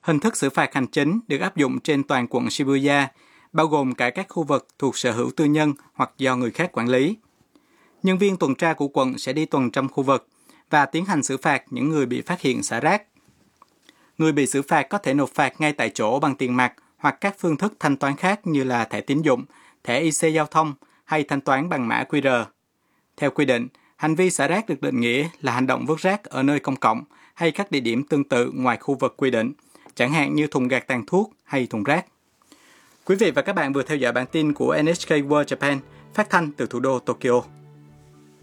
Hình thức xử phạt hành chính được áp dụng trên toàn quận Shibuya, bao gồm cả các khu vực thuộc sở hữu tư nhân hoặc do người khác quản lý. Nhân viên tuần tra của quận sẽ đi tuần trong khu vực và tiến hành xử phạt những người bị phát hiện xả rác. Người bị xử phạt có thể nộp phạt ngay tại chỗ bằng tiền mặt hoặc các phương thức thanh toán khác như là thẻ tín dụng, thẻ IC giao thông hay thanh toán bằng mã QR. Theo quy định, hành vi xả rác được định nghĩa là hành động vứt rác ở nơi công cộng hay các địa điểm tương tự ngoài khu vực quy định, chẳng hạn như thùng gạt tàn thuốc hay thùng rác. Quý vị và các bạn vừa theo dõi bản tin của NHK World Japan, phát thanh từ thủ đô Tokyo.